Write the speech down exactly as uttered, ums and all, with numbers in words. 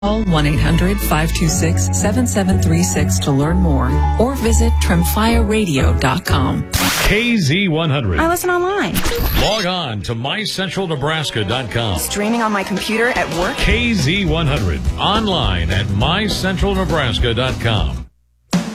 Call one eight hundred five two six seven seven three six to learn more or visit tremfya radio dot com. K Z one hundred. I listen online. Log on to my central nebraska dot com. Streaming on my computer at work. K Z one hundred. Online at my central nebraska dot com.